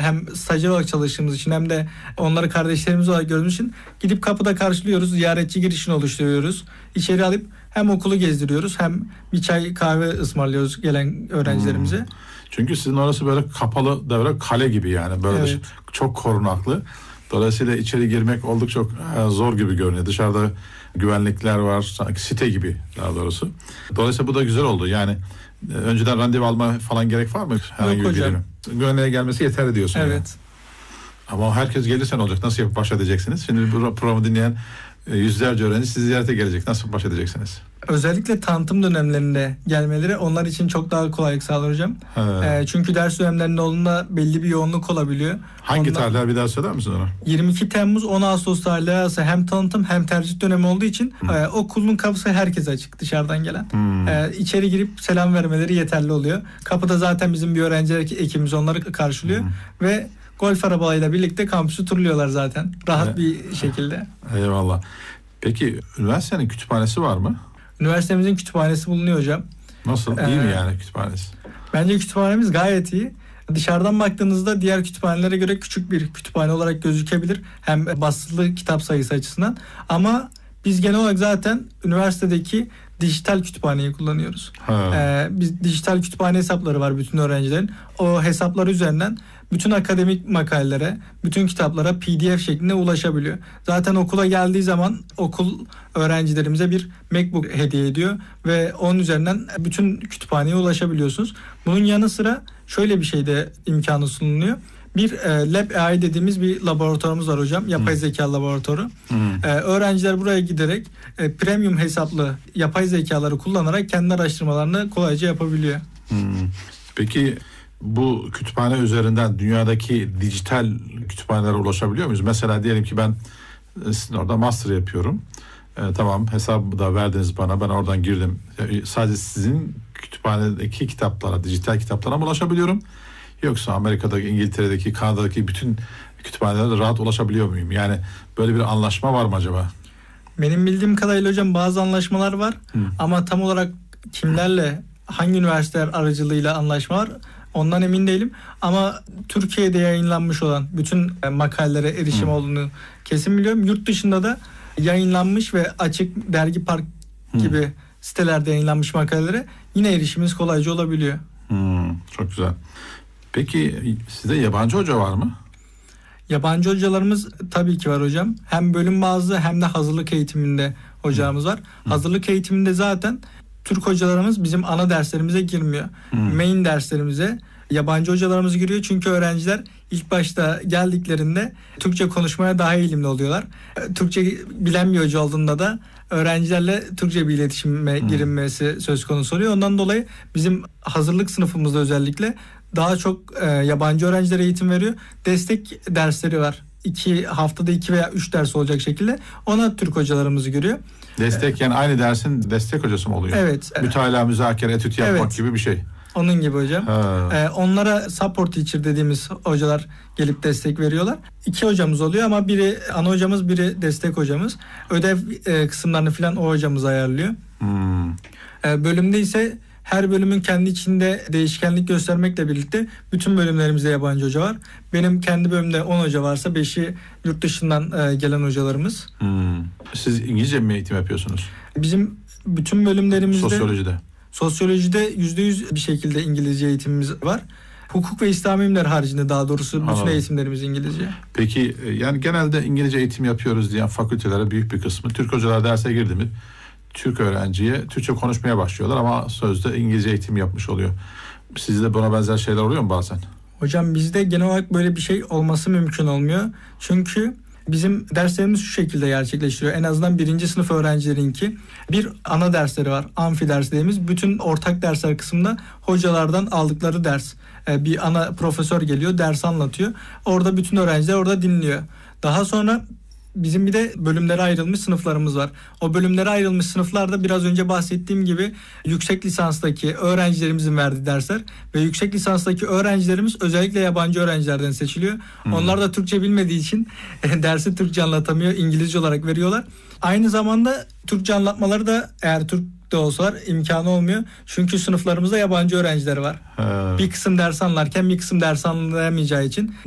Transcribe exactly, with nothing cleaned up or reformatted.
hem stajyer olarak çalıştığımız için hem de onları kardeşlerimiz olarak gördüğümüz için gidip kapıda karşılıyoruz. Ziyaretçi girişini oluşturuyoruz. İçeri alıp hem okulu gezdiriyoruz hem bir çay kahve ısmarlıyoruz gelen öğrencilerimize. Hmm. Çünkü sizin orası böyle kapalı devre kale gibi yani. Böyle evet. Çok korunaklı. Dolayısıyla içeri girmek oldukça zor gibi görünüyor. Dışarıda güvenlikler var. Sanki site gibi daha doğrusu. Dolayısıyla bu da güzel oldu. Yani önceden randevu alma falan gerek var mı? Herhangi Yok hocam. Güvenliğe gelmesi yeterli diyorsun. Evet. Yani. Ama herkes gelirse ne olacak? Nasıl yapıp baş edeceksiniz? Şimdi bu programı dinleyen yüzlerce öğrenci sizi ziyarete gelecek. Nasıl baş edeceksiniz? Özellikle tanıtım dönemlerinde gelmeleri onlar için çok daha kolaylık sağlar hocam. E, çünkü ders dönemlerinde olduğunda belli bir yoğunluk olabiliyor. Hangi Ondan, tarihler bir daha söyler misin ona? yirmi iki Temmuz on Ağustos tarihleri arası hem tanıtım hem tercih dönemi olduğu için e, okulun kapısı herkese açık dışarıdan gelen. Hmm. E, içeri girip selam vermeleri yeterli oluyor. Kapıda zaten bizim bir öğrenci ekibimiz onları karşılıyor hmm. ve golf arabalarıyla birlikte kampüsü turluyorlar zaten. Rahat evet. bir şekilde. Eyvallah. Peki üniversitenin kütüphanesi var mı? Üniversitemizin kütüphanesi bulunuyor hocam. Nasıl? İyi ee, mi yani kütüphanesi? Bence kütüphanemiz gayet iyi. Dışarıdan baktığınızda diğer kütüphanelere göre küçük bir kütüphane olarak gözükebilir. Hem basılı kitap sayısı açısından. Ama biz genel olarak zaten üniversitedeki dijital kütüphaneyi kullanıyoruz. Ee, biz dijital kütüphane hesapları var bütün öğrencilerin. O hesaplar üzerinden bütün akademik makalelere, bütün kitaplara P D F şeklinde ulaşabiliyor. Zaten okula geldiği zaman okul öğrencilerimize bir MacBook hediye ediyor ve onun üzerinden bütün kütüphaneye ulaşabiliyorsunuz. Bunun yanı sıra şöyle bir şey de imkanı sunuluyor. Bir e, Lab A I dediğimiz bir laboratuvarımız var hocam. Yapay hmm. zeka laboratuvarı. Hmm. E, öğrenciler buraya giderek e, premium hesaplı yapay zekaları kullanarak kendi araştırmalarını kolayca yapabiliyor. Hmm. Peki bu kütüphane üzerinden dünyadaki dijital kütüphanelere ulaşabiliyor muyuz? Mesela diyelim ki ben sizin orada master yapıyorum. E, tamam hesabı da verdiniz bana. Ben oradan girdim. E, sadece sizin kütüphanedeki kitaplara, dijital kitaplara mı ulaşabiliyorum? Yoksa Amerika'daki, İngiltere'deki, Kanada'daki bütün kütüphanelere rahat ulaşabiliyor muyum? Yani böyle bir anlaşma var mı acaba? Benim bildiğim kadarıyla hocam bazı anlaşmalar var. Hı. Ama tam olarak kimlerle, hangi üniversiteler aracılığıyla anlaşma var ondan emin değilim. Ama Türkiye'de yayınlanmış olan bütün makalelere erişim Hı. olduğunu kesin biliyorum. Yurt dışında da yayınlanmış ve açık dergi park Hı. gibi sitelerde yayınlanmış makalelere yine erişimimiz kolayca olabiliyor. Hmm, çok güzel. Peki sizde yabancı hoca var mı? Yabancı hocalarımız tabii ki var hocam. Hem bölüm bazlı hem de hazırlık eğitiminde hocamız var. Hı. Hazırlık eğitiminde zaten Türk hocalarımız bizim ana derslerimize girmiyor. Hı. Main derslerimize yabancı hocalarımız giriyor. Çünkü öğrenciler ilk başta geldiklerinde Türkçe konuşmaya daha eğilimli oluyorlar. Türkçe bilen bir hoca olduğunda da öğrencilerle Türkçe bir iletişime girilmesi hmm. söz konusu oluyor. Ondan dolayı bizim hazırlık sınıfımızda özellikle daha çok e, yabancı öğrencilere eğitim veriyor. Destek dersleri var. İki haftada iki veya üç ders olacak şekilde ona Türk hocalarımızı görüyor. Destek yani aynı dersin destek hocası mı oluyor? Evet. Mütalaa, müzakere, etüt yapmak evet. gibi bir şey. Onun gibi hocam. Ee, onlara support teacher dediğimiz hocalar gelip destek veriyorlar. İki hocamız oluyor ama biri ana hocamız, biri destek hocamız. Ödev e, kısımlarını falan o hocamız ayarlıyor. Hmm. E, bölümde ise her bölümün kendi içinde değişkenlik göstermekle birlikte bütün bölümlerimizde yabancı hoca var. Benim kendi bölümde on hoca varsa beşi yurt dışından e, gelen hocalarımız. Hmm. Siz İngilizce mi eğitim yapıyorsunuz? Bizim bütün bölümlerimizde... Sosyolojide. Sosyolojide yüzde yüz bir şekilde İngilizce eğitimimiz var. Hukuk ve İslami bilimler haricinde daha doğrusu bütün Anladım. eğitimlerimiz İngilizce. Peki yani genelde İngilizce eğitim yapıyoruz diyen fakültelere büyük bir kısmı Türk hocalar derse girdi mi Türk öğrenciye Türkçe konuşmaya başlıyorlar ama sözde İngilizce eğitim yapmış oluyor. Sizde buna benzer şeyler oluyor mu bazen? Hocam bizde genel olarak böyle bir şey olması mümkün olmuyor. Çünkü bizim derslerimiz şu şekilde gerçekleştiriyor. En azından birinci sınıf öğrencilerinki bir ana dersleri var. Amfi ders dediğimiz. Bütün ortak dersler kısmında hocalardan aldıkları ders. Bir ana profesör geliyor, ders anlatıyor. Orada bütün öğrenciler orada dinliyor. Daha sonra bizim bir de bölümlere ayrılmış sınıflarımız var. O bölümlere ayrılmış sınıflarda biraz önce bahsettiğim gibi yüksek lisanstaki öğrencilerimizin verdiği dersler ve yüksek lisanstaki öğrencilerimiz özellikle yabancı öğrencilerden seçiliyor. Hmm. Onlar da Türkçe bilmediği için dersi Türkçe anlatamıyor, İngilizce olarak veriyorlar. Aynı zamanda Türkçe anlatmaları da eğer Türk de olsalar imkanı olmuyor. Çünkü sınıflarımızda yabancı öğrenciler var. He. Bir kısım ders anlarken bir kısım ders anlayamayacağı için